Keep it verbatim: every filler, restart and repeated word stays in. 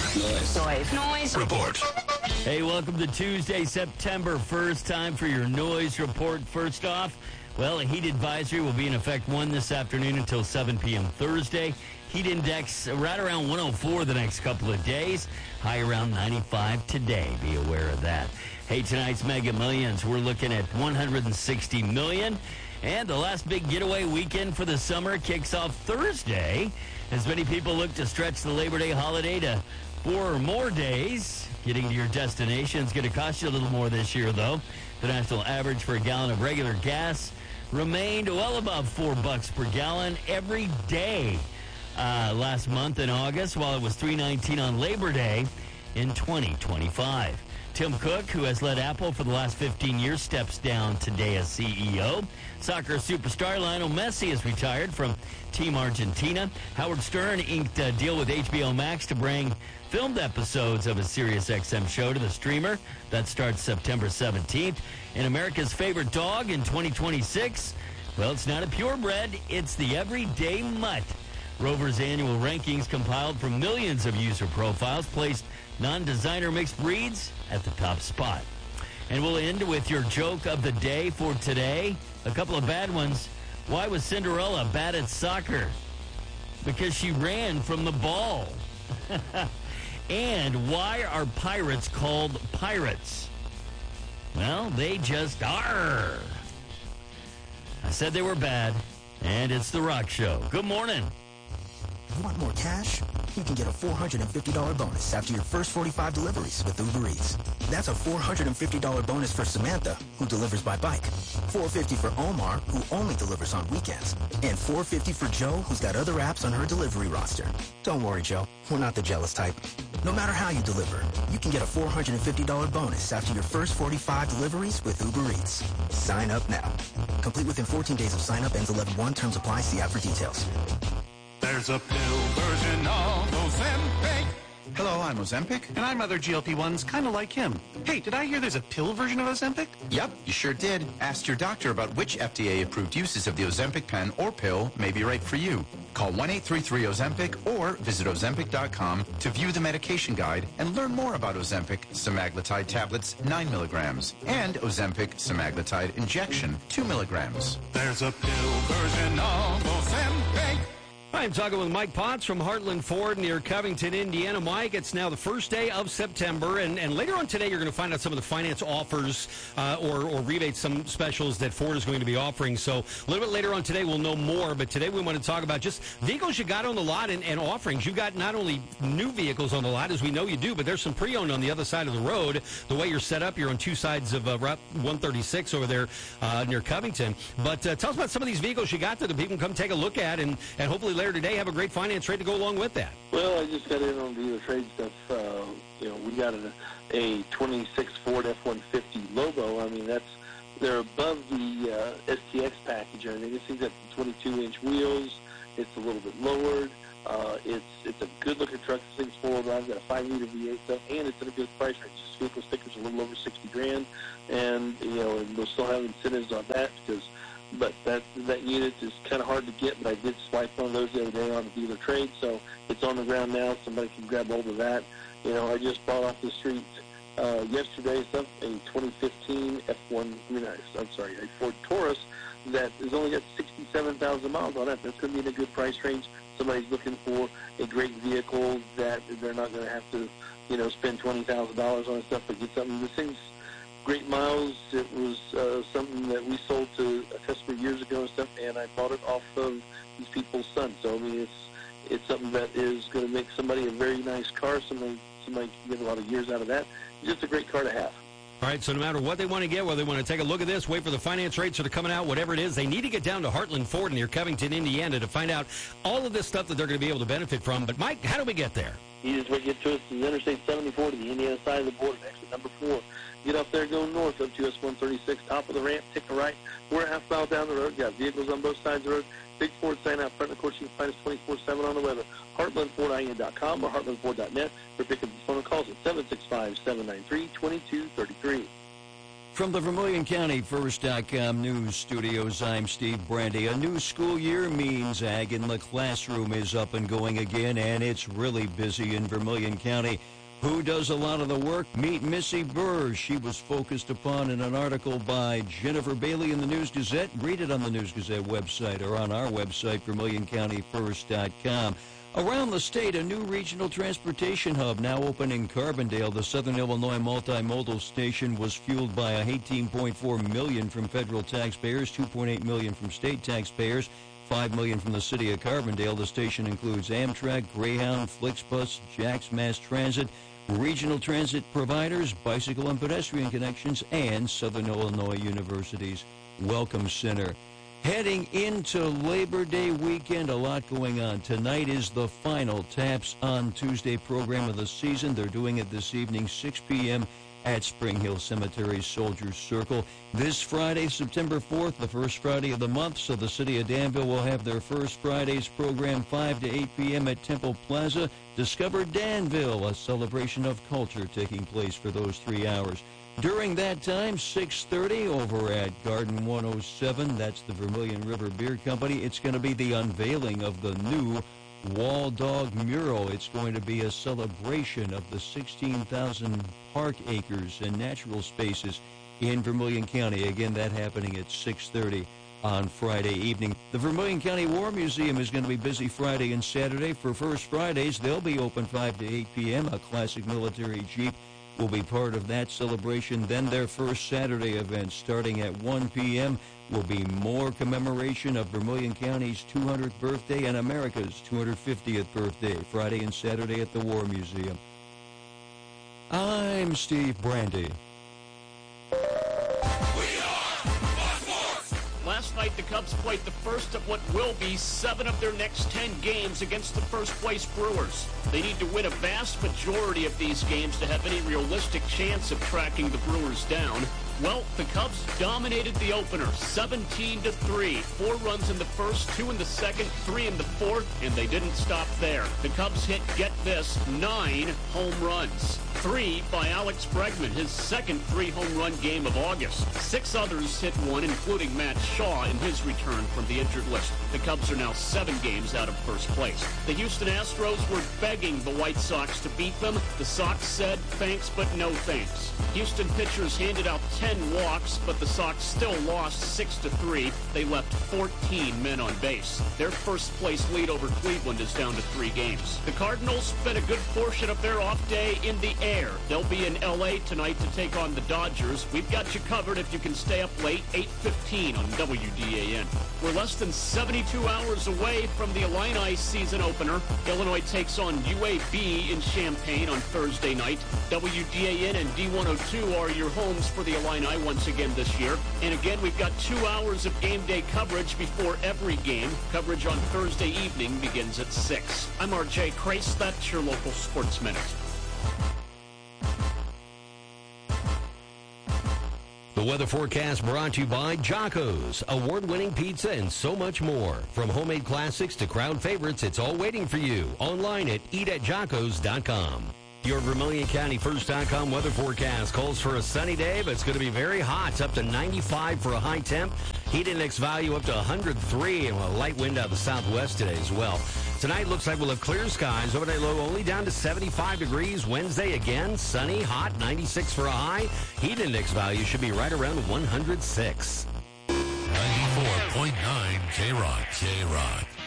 Noise. Noise. Noise. Report. Hey, welcome to Tuesday, September first. Time for your noise report. First off, well, a heat advisory will be in effect one this afternoon until seven p.m. Thursday. Heat index right around one oh four the next couple of days. High around ninety-five today. Be aware of that. Hey, tonight's Mega Millions, we're looking at one hundred sixty million dollars. And the last big getaway weekend for the summer kicks off Thursday, as many people look to stretch the Labor Day holiday to four or more days. Getting to your destination is going to cost you a little more this year, though. The national average for a gallon of regular gas remained well above four bucks per gallon every day uh, last month in August, while it was three nineteen on Labor Day in twenty twenty-five. Tim Cook, who has led Apple for the last fifteen years, steps down today as C E O. Soccer superstar Lionel Messi is retired from Team Argentina. Howard Stern inked a deal with H B O Max to bring filmed episodes of his SiriusXM show to the streamer. That starts September seventeenth. And America's favorite dog in twenty twenty-six, well, it's not a purebred, it's the everyday mutt. Rover's annual rankings, compiled from millions of user profiles, placed non-designer mixed breeds at the top spot. And we'll end with your joke of the day for today. A couple of bad ones. Why was Cinderella bad at soccer? Because she ran from the ball. And why are pirates called pirates? Well, they just are. I said they were bad, and it's The Rock Show. Good morning. You want more cash? You can get a four hundred fifty dollars bonus after your first forty-five deliveries with Uber Eats. That's a four hundred fifty dollars bonus for Samantha, who delivers by bike, four hundred fifty dollars for Omar, who only delivers on weekends, and four hundred fifty dollars for Joe, who's got other apps on her delivery roster. Don't worry, Joe. We're not the jealous type. No matter how you deliver, you can get a four hundred fifty dollars bonus after your first forty-five deliveries with Uber Eats. Sign up now. Complete within fourteen days of sign up. Ends eleven one. Terms apply. See app for details. There's a pill version of Ozempic. Hello, I'm Ozempic. And I'm other G L P ones kind of like him. Hey, did I hear there's a pill version of Ozempic? Yep, you sure did. Ask your doctor about which F D A-approved uses of the Ozempic pen or pill may be right for you. Call one eight three three Ozempic or visit Ozempic dot com to view the medication guide and learn more about Ozempic semaglutide tablets, nine milligrams, and Ozempic semaglutide injection, two milligrams. There's a pill version of Ozempic. I'm talking with Mike Potts from Heartland Ford near Covington, Indiana. Mike, it's now the first day of September, and, and later on today you're going to find out some of the finance offers uh, or, or rebates, some specials that Ford is going to be offering. So a little bit later on today we'll know more, but today we want to talk about just vehicles you got on the lot and, and offerings. You got not only new vehicles on the lot, as we know you do, but there's some pre-owned on the other side of the road. The way you're set up, you're on two sides of uh, Route one thirty-six over there uh, near Covington. But uh, tell us about some of these vehicles you got that the people can come take a look at, and, and hopefully later today have a great finance rate to go along with that. Well, I just got in on the dealer trade stuff. Uh, you know, we got a, a twenty-six Ford F one fifty Lobo. I mean, that's they're above the uh, S T X package. I think this thing's got twenty-two inch wheels. It's a little bit lowered. Uh, it's it's a good looking truck. This thing's four wheel drive. Got a five liter V eight stuff, and it's in a good price range. This vehicle stickers a little over sixty grand, and you know, and we'll still have incentives on that because. But that that unit is kind of hard to get, but I did swipe one of those the other day on the dealer trade, so it's on the ground now. Somebody can grab hold of that. You know, I just bought off the street uh, yesterday some a twenty fifteen F one, I mean, I'm sorry, a Ford Taurus that has only got sixty-seven thousand miles on it. That's going to be in a good price range. Somebody's looking for a great vehicle that they're not going to have to, you know, spend twenty thousand dollars on stuff, but get something. This thing's great miles. It was uh, something that we sold to a customer years ago and stuff, and I bought it off of these people's son. So I mean, it's it's something that is going to make somebody a very nice car. Somebody somebody can get a lot of years out of that. It's just a great car to have. All right, so no matter what they want to get, whether they want to take a look at this, wait for the finance rates that are coming out, whatever it is, they need to get down to Heartland Ford near Covington, Indiana, to find out all of this stuff that they're going to be able to benefit from. But Mike, how do we get there? Easiest way to get to us is Interstate seventy-four to the Indiana side of the border, exit number four. Get up there, go north up to U S one thirty-six, top of the ramp, take a right. We're a half mile down the road. Got vehicles on both sides of the road. Big Ford sign out front. Of course, you can find us twenty-four seven on the web at heartland ford I N dot com or heartland ford dot net. For pick up the phone and calls at seven six five, seven nine three, two two three three. From the Vermilion County First dot com news studios, I'm Steve Brandy. A new school year means Ag in the Classroom is up and going again, and it's really busy in Vermilion County. Who does a lot of the work? Meet Missy Burr. She was focused upon in an article by Jennifer Bailey in the News Gazette. Read it on the News Gazette website or on our website, Vermilion County First dot com. Around the state, a new regional transportation hub now open in Carbondale. The Southern Illinois Multimodal Station was fueled by eighteen point four million dollars from federal taxpayers, two point eight million dollars from state taxpayers, five million dollars from the city of Carbondale. The station includes Amtrak, Greyhound, Flixbus, Jax Mass Transit, regional transit providers, bicycle and pedestrian connections, and Southern Illinois University's Welcome Center. Heading into Labor Day weekend, a lot going on. Tonight is the final Taps on Tuesday program of the season. They're doing it this evening, six p.m. at Spring Hill Cemetery Soldiers Circle. This Friday, September fourth, the first Friday of the month, so the city of Danville will have their first Friday's program, five to eight p.m. at Temple Plaza. Discover Danville, a celebration of culture taking place for those three hours. During that time, six thirty over at Garden one oh seven, that's the Vermilion River Beer Company, it's going to be the unveiling of the new Wall Dog mural. It's going to be a celebration of the sixteen thousand park acres and natural spaces in Vermilion County. Again, that happening at six thirty on Friday evening. The Vermilion County War Museum is going to be busy Friday and Saturday. For First Fridays, they'll be open five to eight p.m. A classic military Jeep will be part of that celebration. Then their first Saturday event starting at one p.m. will be more commemoration of Vermilion County's two hundredth birthday and America's two hundred fiftieth birthday, Friday and Saturday at the War Museum. I'm Steve Brandy. Last night, the Cubs played the first of what will be seven of their next ten games against the first-place Brewers. They need to win a vast majority of these games to have any realistic chance of tracking the Brewers down. Well, the Cubs dominated the opener, seventeen to three. Four runs in the first, two in the second, three in the fourth, and they didn't stop there. The Cubs hit, get this, nine home runs. Three by Alex Bregman, his second three-home run game of August. Six others hit one, including Matt Shaw in his return from the injured list. The Cubs are now seven games out of first place. The Houston Astros were begging the White Sox to beat them. The Sox said, thanks, but no thanks. Houston pitchers handed out ten walks, but the Sox still lost six to three. They left fourteen men on base. Their first-place lead over Cleveland is down to three games. The Cardinals spent a good portion of their off day in the air. They'll be in L A tonight to take on the Dodgers. We've got you covered if you can stay up late, eight fifteen on W D A N. We're less than seventy-two hours away from the Illini season opener. Illinois takes on U A B in Champaign on Thursday night. W D A N and D one oh two are your homes for the Illini once again this year. And again, we've got two hours of game day coverage before every game. Coverage on Thursday evening begins at six. I'm R J Crace. That's your local Sports Minute. The weather forecast brought to you by Jocko's, award-winning pizza and so much more. From homemade classics to crowd favorites, it's all waiting for you. Online at eat at jockos dot com. Your Vermilion County First dot com weather forecast calls for a sunny day, but it's going to be very hot. It's up to ninety-five for a high temp. Heat index value up to one hundred three, and a light wind out of the southwest today as well. Tonight looks like we'll have clear skies. Overnight low only down to seventy-five degrees. Wednesday again, sunny, hot, ninety-six for a high. Heat index value should be right around one hundred six. ninety-four point nine K-Rock. K-Rock.